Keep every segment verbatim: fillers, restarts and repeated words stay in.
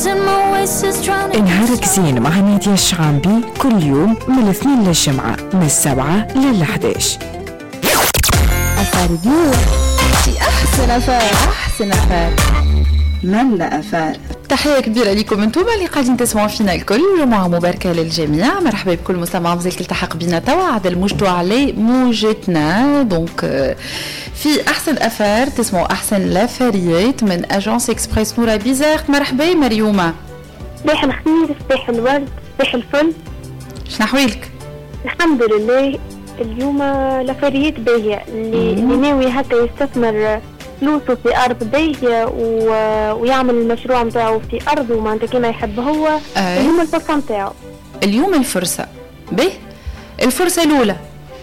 نهارك زين مع نادية الشعامبي كل يوم من الاثنين للجمعة من السبعة للحداش. أفار اليوم في أحسن أفار أحسن أفار مملا أفار. تحية كبيرة لكم انتم اللي قاعدين تسمعوا فينا الكل. جمعة مباركة للجميع. مرحبا بكل مستمع مازال التحق بنا توا عاد المجتوى على موجتنا. دونك في أحسن أفار تسمعوا أحسن لافاريات من أجانس إكسبريس نورا بيزاغ. مرحبا مريومة. صباح الخير، صباح الورد، صباح الفل. شنو أحوالك؟ الحمد لله. اليوم لافاريات باهية اللي, اللي ناوي هكا يستثمر فلوسه في أرض باهية و... ويعمل المشروع متاعه في أرض ومعناتها كما يحب هو. أي. اليوم الفرصة متاعه. اليوم الفرصة به الفرصة الأولى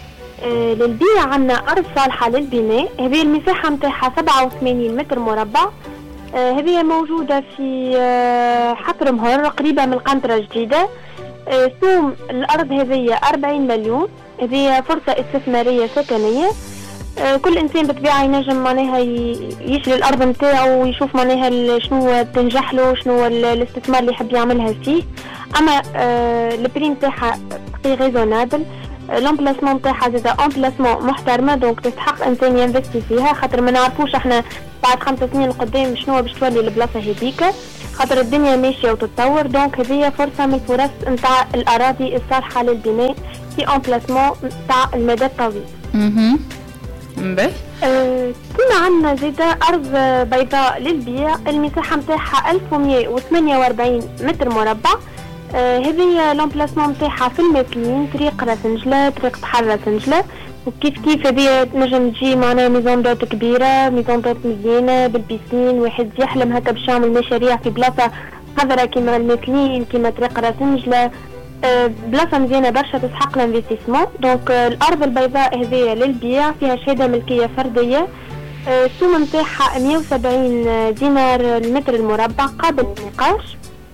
آه للبيع. عنا أرض صالحة للبناء. هذه المساحة متاعها سبعة وثمانين متر مربع. آه هذه موجودة في آه حفر مهر قريبة من قنطرة جديدة. آه سوم الأرض هذه أربعين مليون. هذه فرصة استثمارية سكنية. آه كل إنسان بطبيعة ينجم معناها يشري الأرض متاعه ويشوف معناها شنو تنجح له، شنو الاستثمار اللي يحب يعملها فيه. أما آه البري متاعها بقي ريزونابل. الامبلاسمون نتاعها زاده امبلاسمون محترمه، دونك تستحق انسان ينفستي فيها، خاطر ما نعرفوش احنا بعد خمس سنين قدام شنو باش تولي البلاصه هذيك، خاطر الدنيا ماشيه وتتطور. دونك هذه فرصه من الفرص نتاع الاراضي الصالحه للبناء في امبلاسمون نتاع المدى الطويل. اها باهي. أه كنا عندنا زاده ارض بيضاء للبيع. المساحه نتاعها ألف ومئة وثمانية وأربعين متر مربع. آه هذه لامبلاسمون نتاعها في المثلين، طريق راسنجلة، طريق بحر راسنجلة. وكيف كيف هذه تنجم تجي معنا ميزون دوت كبيرة، ميزون دوت مزيانة بالبيسين، واحد يحلم هكا باش يعمل مشاريع في بلاصة خضرا كيما المثلين كيما طريق راسنجلة. آه بلاصة مزيانة برشا تسحق الانفستيسمون. دونك آه الأرض البيضاء هذه للبيع، فيها شهادة ملكية فردية. آه السوم نتاعها مئة وسبعين دينار المتر المربع قابل للنقاش.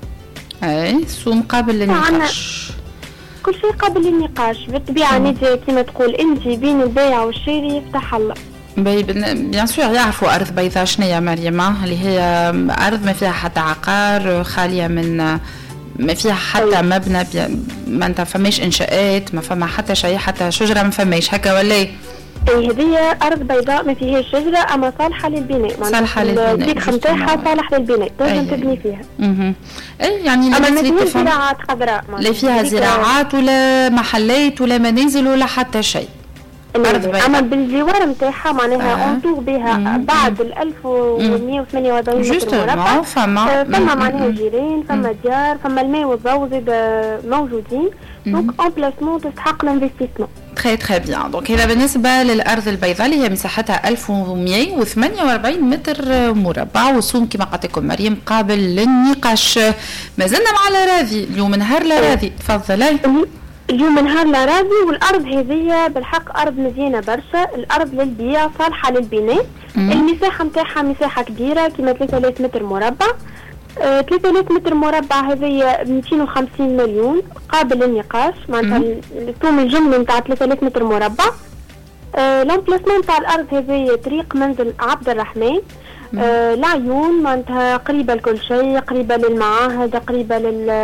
اي سوم قابل للنقاش، كل شيء قابل للنقاش بالطبيعه. نادي كما تقول انت بين البيع والشاري يفتح الله. بيان سور يعرفوا ارض بيضاء شنو يا مريم، اللي هي ارض ما فيها حتى عقار، خاليه من ما فيها حتى أي. مبنى ما انت فماش انشاءات، ما فما حتى شيء، حتى شجره ما فماش هكا ولا ايه؟ اي هذه ارض بيضاء ما فيهاش شجره اما صالحه للبناء. صالحه للبناء، الديك نتاعها صالح للبناء تنجم تبني فيها. اها اي يعني اما ما فيهاش زراعات خضراء، لا فيها زراعات ولا محلات ولا منازل ولا حتى شيء. اما بالجوار نتاعها معناها انطوغ بها بعد ال ألف ومئة وثمانية وأربعين متر مربع. فما فما معناها جيران، فما ديار، فما الماء والضوء زاد موجودين. دونك امبلاسمون تستحق الانفستيسمون. تري تري بيان. دونك هذا بالنسبه للارض البيضاء اللي هي مساحتها ألف ومئة وثمانية وأربعين متر مربع، والسوم كما قالت لكم مريم قابل للنقاش. ما زلنا مع الاراضي. اليوم نهار الاراضي، تفضلي. اليوم نهار الاراضي والارض هذه بالحق ارض مزيانه برشا. الارض للبيع صالحه للبناء. المساحه نتاعها مساحه كبيره كيما ثلاثة آلاف متر مربع. آه، ثلاثة آلاف متر مربع هذه مئتين وخمسين مليون قابل للنقاش. معناتها الثوم الجملي نتاع ثلاثة آلاف متر مربع. آه، لامبلاسمون نتاع الارض هذه طريق منزل عبد الرحمن. آه، العيون معناتها قريبه لكل شيء، قريبه للمعاهد، قريبه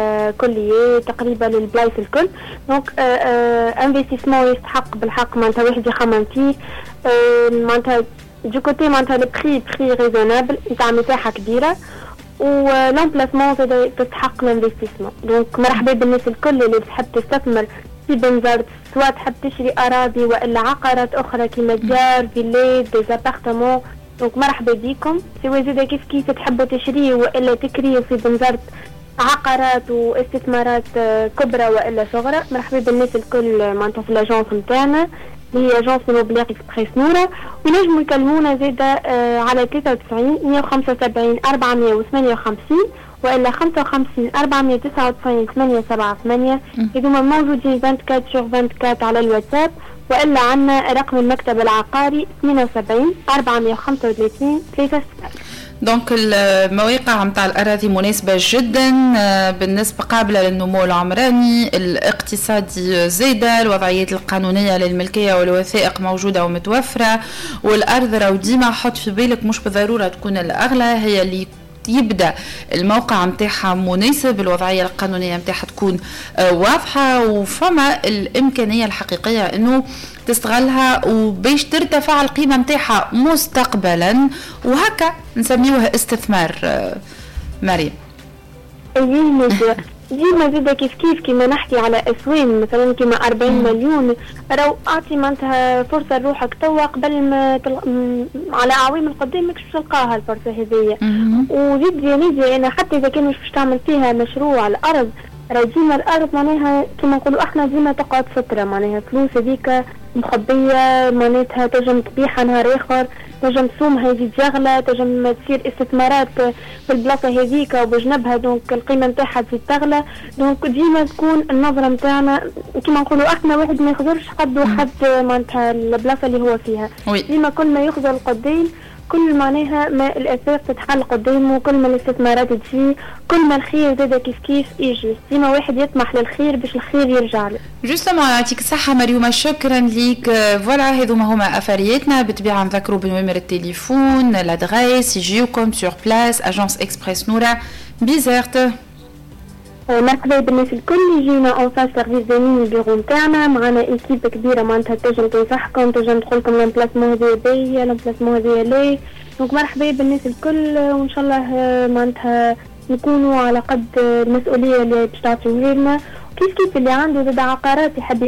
للكليات، قريبه للبلايص الكل. دونك آه، آه، انفستيسمون يستحق بالحق معناتها واحد يخمم فيه. آه، معناتها دو كوتي معناتها البري بري ريزونابل نتاع مساحه كبيره، ولامبلاسمون تستحق الانفستيسمون. دونك مرحبا بالناس الكل اللي تحب تستثمر في بنزرت، سواء تحب تشري اراضي والا عقارات اخرى كيما ديار، فيلات، ديزابارتمون. دونك مرحبا بكم. سواء زاده كيف كيف تحبوا تشريوا والا تكريوا في بنزرت عقارات واستثمارات كبرى والا صغرى، مرحبا بالناس الكل معناتها في لاجونس نتاعنا اللي هي اجونس موبيلير اكسبريس نورا. وينجموا يكلمونا زاده آه على ثلاثة وتسعين مئة وخمسة وسبعين أربعمئة وثمانية وخمسين والا خمسة وخمسين أربعمئة وتسعة وتسعين ثمانية سبعة ثمانية. هذوما موجودين أربعة وعشرين سور أربعة وعشرين على الواتساب، والا عندنا رقم المكتب العقاري ثمانية وسبعين أربعمئة وخمسة وثلاثين ثلاثة صفر. دونك المواقع نتاع الاراضي مناسبه جدا بالنسبه قابله للنمو العمراني الاقتصادي زايده، الوضعيات القانونيه للملكيه والوثائق موجوده ومتوفره، والارض راهو ديما حط في بالك مش بالضروره تكون الاغلى، هي اللي يبدا الموقع نتاعها مناسب، الوضعيه القانونيه نتاعها تكون واضحه وفما الامكانيه الحقيقيه انه تستغلها وباش ترتفع القيمه نتاعها مستقبلا، وهكا نسميوها استثمار. مريم ايه ديما زيدا كيف كيف كيما نحكي على اسوان مثلا كيما أربعين مليون، راهو اعطي معناتها فرصه لروحك توا قبل ما تل... على عوامل قدام ماكش باش تلقاها الفرصه هذيا. وزيد زيادة انا حتى اذا كان مش باش تعمل فيها مشروع على الارض، راه ديما الارض معناها كيما نقولوا احنا ديما تقعد فتره، معناها فلوس هذيك مخبيه معناتها تنجم تبيعها نهار اخر، تنجم تسومها يزيد يغلى، تنجم تصير استثمارات في البلاصه هذيك وبجنبها دونك القيمه نتاعها تزيد تغلى. دونك ديما تكون النظره نتاعنا كيما نقولوا احنا واحد ما يخزرش قد حد معناتها البلاصه اللي هو فيها. ديما كل ما يخزر القدام كل معناها ما الاساس تتحل قدامه، كل ما الاستثمارات تجي، كل ما الخير زاد كيف كيف يجي، ديما واحد يطمح للخير باش الخير يرجع له. جوستومون يعطيك الصحة مريومة، شكرا ليك. فوالا هذوما هما أثرياتنا، بالطبيعة نذكروا بنوامر التليفون، لادغيس، يجيوكم سور بلاس اجونس اكسبريس نورا بيزيرت. مرحبا بالناس الكل، يجينا اون فاس سيرفيس زميل البيرو نتاعنا، معنا ايكيب كبيره معناتها تنجم تنصحكم، تنجم تدخلكم لامبلاسمون هذايا باهي، لامبلاسمون هذايا لاي. دونك مرحبا بالناس الكل، وان شاء الله معناتها نكونوا على قد المسؤوليه اللي باش تعطيوها لنا. كيف كيف اللي عنده زاد عقارات يحب